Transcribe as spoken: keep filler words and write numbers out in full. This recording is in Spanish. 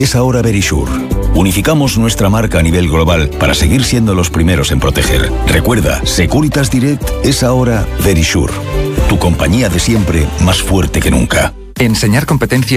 Es ahora Verisure. Unificamos nuestra marca a nivel global para seguir siendo los primeros en proteger. Recuerda, Securitas Direct es ahora Verisure. Tu compañía de siempre más fuerte que nunca. Enseñar competencias